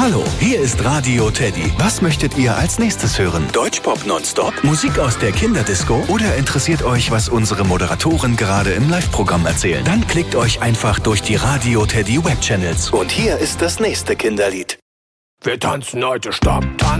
Hallo, hier ist Radio Teddy. Was möchtet ihr als nächstes hören? Deutschpop nonstop? Musik aus der Kinderdisco? Oder interessiert euch, was unsere Moderatoren gerade im Live-Programm erzählen? Dann klickt euch einfach durch die Radio Teddy Webchannels. Und hier ist das nächste Kinderlied. Wir tanzen heute Stopp.